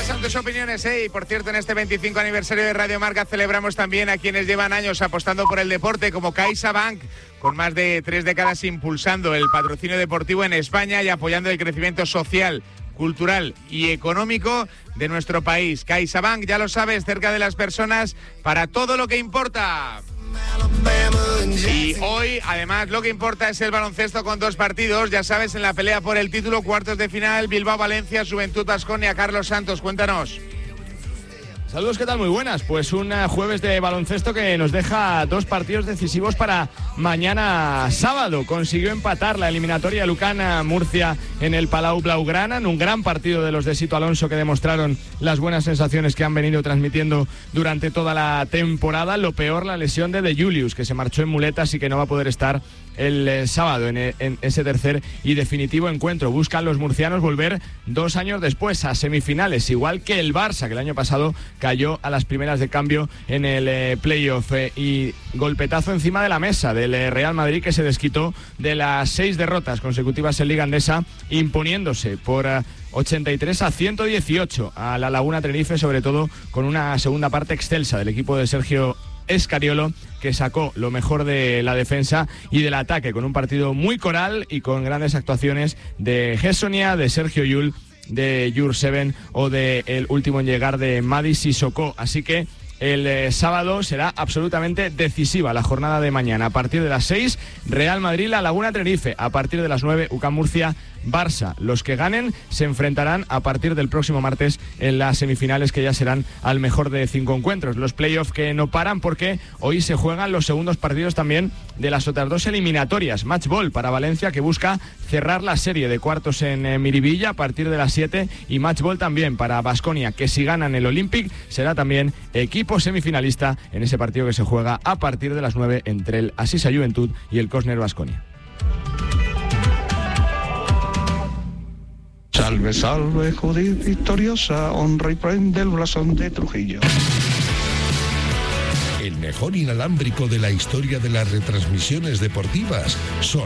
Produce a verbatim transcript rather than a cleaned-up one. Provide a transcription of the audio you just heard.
son tus opiniones, ¿eh? Y por cierto, en este veinticinco aniversario de Radio Marca celebramos también a quienes llevan años apostando por el deporte, como CaixaBank, con más de tres décadas impulsando el patrocinio deportivo en España y apoyando el crecimiento social, cultural y económico de nuestro país. CaixaBank, ya lo sabes, cerca de las personas para todo lo que importa. Y hoy, además, lo que importa es el baloncesto con dos partidos. Ya sabes, en la pelea por el título, cuartos de final, Bilbao-Valencia, Juventud Baskonia. Carlos Santos, cuéntanos. Saludos, ¿qué tal? Muy buenas. Pues un jueves de baloncesto que nos deja dos partidos decisivos para mañana sábado. Consiguió empatar la eliminatoria Lucana Murcia en el Palau Blaugrana, en un gran partido de los de Sito Alonso que demostraron las buenas sensaciones que han venido transmitiendo durante toda la temporada. Lo peor, la lesión de De Julius, que se marchó en muletas y que no va a poder estar el eh, sábado en, en ese tercer y definitivo encuentro. Buscan los murcianos volver dos años después a semifinales, igual que el Barça, que el año pasado cayó a las primeras de cambio en el eh, playoff. Eh, y golpetazo encima de la mesa del eh, Real Madrid, que se desquitó de las seis derrotas consecutivas en Liga Andesa, imponiéndose por eh, ochenta y tres a ciento dieciocho a la Laguna Tenerife, sobre todo con una segunda parte excelsa del equipo de Sergio Escariolo, que sacó lo mejor de la defensa y del ataque, con un partido muy coral y con grandes actuaciones de Gessonia, de Sergio Llull, de Jurseven o de el último en llegar de Madi Sissoko. Así que el eh, sábado será absolutamente decisiva la jornada de mañana. A partir de las seis, Real Madrid, La Laguna Tenerife. A partir de las nueve, U C A M Murcia, Barça. Los que ganen se enfrentarán a partir del próximo martes en las semifinales, que ya serán al mejor de cinco encuentros. Los playoffs que no paran, porque hoy se juegan los segundos partidos también de las otras dos eliminatorias. Match ball para Valencia, que busca cerrar la serie de cuartos en eh, Miribilla a partir de las siete, y match ball también para Baskonia, que si ganan el Olympic será también equipo semifinalista en ese partido que se juega a partir de las nueve entre el Assisa Juventud y el Cosner Baskonia. Salve, salve, Judith victoriosa, honra y prende el blasón de Trujillo. El mejor inalámbrico de la historia de las retransmisiones deportivas, solo